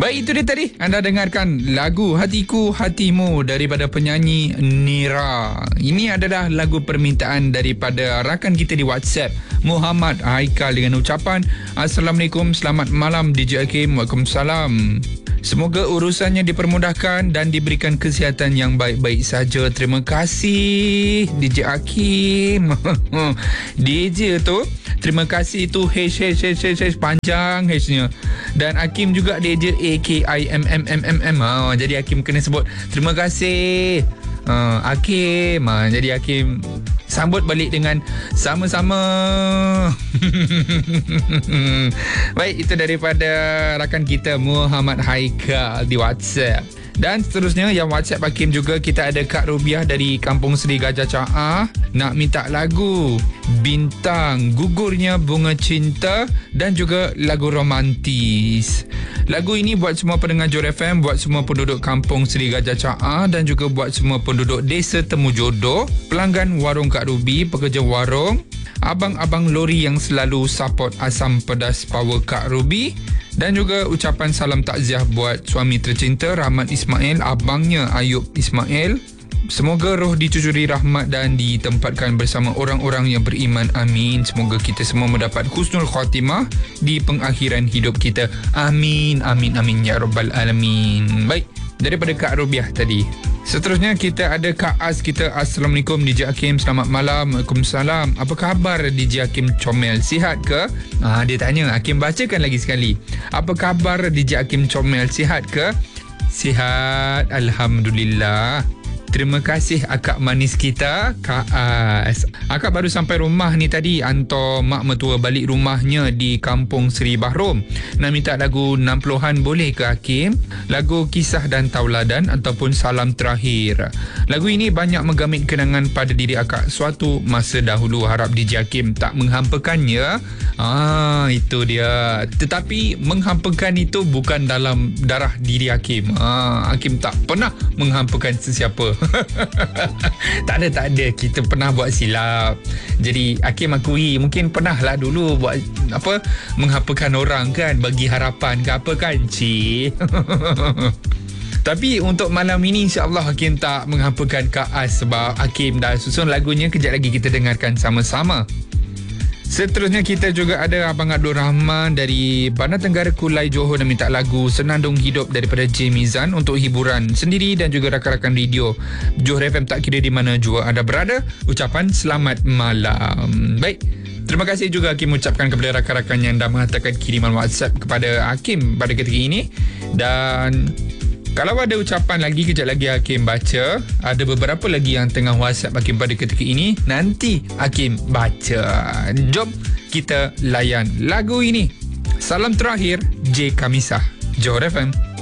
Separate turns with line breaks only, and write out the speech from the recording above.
Baik, itu dia tadi. Anda dengarkan lagu Hatiku Hatimu daripada penyanyi Nira. Ini adalah lagu permintaan daripada rakan kita di WhatsApp, Muhammad Haikal, dengan ucapan Assalamualaikum, selamat malam DJ Hakim. Waalaikumsalam. Semoga urusannya dipermudahkan dan diberikan kesihatan yang baik-baik saja. Terima kasih DJ Hakim. DJ tu terima kasih tu H panjang H-nya. Dan Hakim juga DJ AKIMMMMM. Jadi Hakim kena sebut terima kasih Hakim. Jadi Hakim sambut balik dengan sama-sama. Baik, itu daripada rakan kita Muhammad Haikal di WhatsApp. Dan seterusnya yang WhatsApp Hakim juga, kita ada Kak Rubiah dari Kampung Seri Gajah Caah nak minta lagu Bintang, Gugurnya Bunga Cinta dan juga lagu romantis. Lagu ini buat semua pendengar Johor FM, buat semua penduduk Kampung Seri Gajah Caah dan juga buat semua penduduk Desa Temu Jodoh, pelanggan warung Kak Ruby, pekerja warung, abang-abang lori yang selalu support asam pedas power Kak Ruby. Dan juga ucapan salam takziah buat suami tercinta Rahmat Ismail, abangnya Ayub Ismail. Semoga roh dicucuri rahmat dan ditempatkan bersama orang-orang yang beriman. Amin. Semoga kita semua mendapat husnul khatimah di pengakhiran hidup kita. Amin, amin, amin ya rabbal alamin. Baik, daripada Kak Rubiah tadi. Seterusnya kita ada Kak Az kita. Assalamualaikum DJ Hakim, selamat malam. Waalaikumsalam. Apa khabar DJ Hakim Comel? Sihat ke? Dia tanya. Hakim bacakan lagi sekali. Apa khabar DJ Hakim Comel? Sihat ke? Sihat, alhamdulillah. Terima kasih akak manis kita, Kak Az. Akak baru sampai rumah ni tadi, hantar mak mertua balik rumahnya di Kampung Seri Bahrom. Nak minta lagu 60-an boleh ke Hakim? Lagu Kisah dan Tauladan ataupun Salam Terakhir. Lagu ini banyak menggamit kenangan pada diri akak suatu masa dahulu. Harap DJ Hakim tak menghampakannya. Itu dia. Tetapi menghampakan itu bukan dalam darah diri Hakim. Hakim tak pernah menghampakan sesiapa. Tak ada. Kita pernah buat silap. Jadi Hakim akui mungkin pernah lah dulu buat menghampakan orang kan, bagi harapan ke apa kan, cik. Tapi untuk malam ini insya-Allah Hakim tak menghampakan Kak Az sebab Hakim dah susun lagunya. Kejap lagi kita dengarkan sama-sama. Seterusnya kita juga ada Abang Abdul Rahman dari Bandar Tenggara Kulai Johor dan minta lagu Senandung Hidup daripada J Mizan untuk hiburan sendiri dan juga rakan-rakan radio Johor FM tak kira di mana jua anda berada. Ucapan selamat malam. Baik, terima kasih juga Hakim ucapkan kepada rakan-rakan yang dah menghantarkan kiriman WhatsApp kepada Hakim pada ketika ini. Dan kalau ada ucapan lagi, kejap lagi Hakim baca. Ada beberapa lagi yang tengah WhatsApp Hakim pada ketika ini, nanti Hakim baca. Jom kita layan lagu ini. Salam Terakhir, J Kamisah, Johor FM.